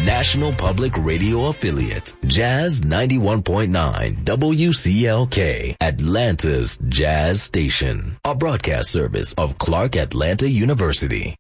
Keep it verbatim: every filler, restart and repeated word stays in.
national public radio affiliate, Jazz ninety-one point nine W C L K, Atlanta's Jazz Station, a broadcast service of Clark Atlanta University.